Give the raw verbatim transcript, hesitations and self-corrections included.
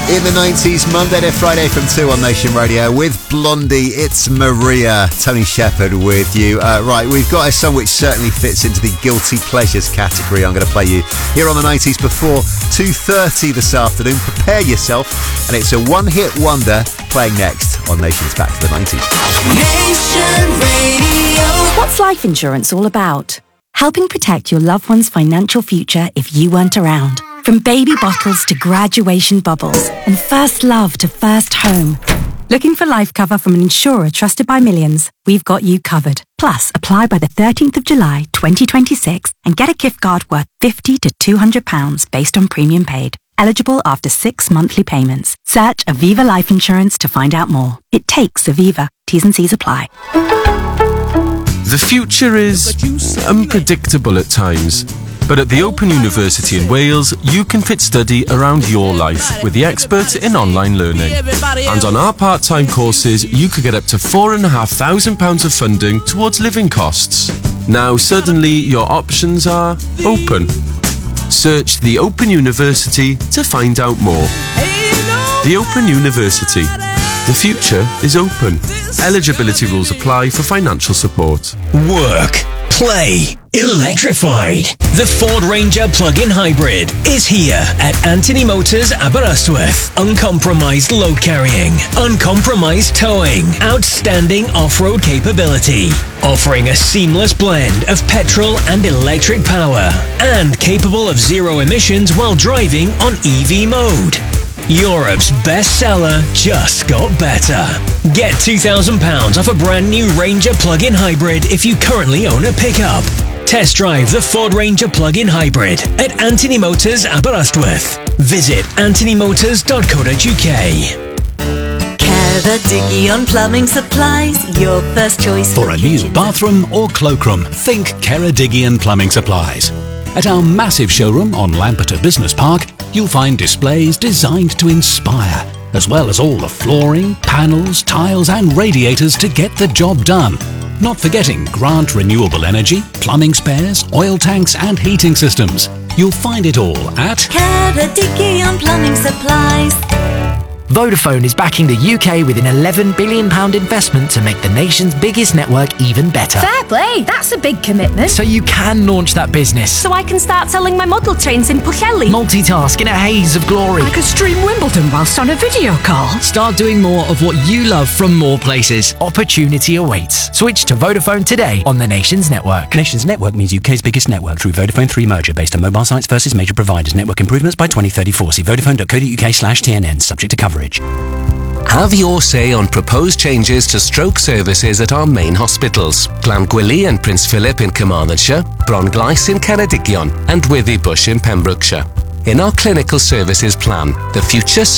in the nineties, Monday to Friday from two on Nation Radio with Blondie. It's Maria, Tony Shepherd with you. Uh, right, we've got a song which certainly fits into the guilty pleasures category. I'm going to play you here on the nineties before two thirty this afternoon. Prepare yourself, and it's a one-hit wonder playing next on Nation's Back to the nineties. Nation Radio. What's life insurance all about? Helping protect your loved one's financial future if you weren't around. From baby bottles to graduation bubbles and first love to first home. Looking for life cover from an insurer trusted by millions? We've got you covered. Plus, apply by the thirteenth of July twenty twenty-six and get a gift card worth fifty to two hundred pounds based on premium paid. Eligible after six monthly payments. Search Aviva Life Insurance to find out more. It takes Aviva. T's and C's apply. The future is unpredictable at times. But at the Open University in Wales, you can fit study around your life with the experts in online learning. And on our part-time courses, you could get up to four and a half thousand pounds of funding towards living costs. Now suddenly your options are open. Search the Open University to find out more. The Open University. The future is open. Eligibility rules apply for financial support. Work. Play. Electrified. The Ford Ranger plug-in hybrid is here at Anthony Motors Aberystwyth. Uncompromised load carrying, uncompromised towing, outstanding off-road capability, offering a seamless blend of petrol and electric power, and capable of zero emissions while driving on E V mode. Europe's bestseller just got better. Get two thousand pounds off a brand new Ranger plug-in hybrid if you currently own a pickup. Test drive the Ford Ranger plug-in hybrid at Anthony Motors Aberystwyth. Visit anthony motors dot co dot uk. Ceredigion Plumbing Supplies, your first choice for a new bathroom or cloakroom. Think Ceredigion Plumbing Supplies. At our massive showroom on Lampeter Business Park, you'll find displays designed to inspire, as well as all the flooring, panels, tiles and radiators to get the job done. Not forgetting Grant Renewable Energy, plumbing spares, oil tanks and heating systems. You'll find it all at Ceredigion Plumbing Supplies. Vodafone is backing the U K with an eleven billion pounds investment to make the nation's biggest network even better. Fair play, that's a big commitment. So you can launch that business. So I can start selling my model trains in Pwllheli. Multitask in a haze of glory. I could stream Wimbledon whilst on a video call. Start doing more of what you love from more places. Opportunity awaits. Switch to Vodafone today on the Nation's network. Nation's network means U K's biggest network through Vodafone three merger based on mobile sites versus major providers. Network improvements by twenty thirty-four. See vodafone dot co dot uk slash T N N. Subject to coverage. Have your say on proposed changes to stroke services at our main hospitals. Llangwili and Prince Philip in Carmarthenshire, Bronglais in Ceredigion and Withybush in Pembrokeshire. In our clinical services plan, the future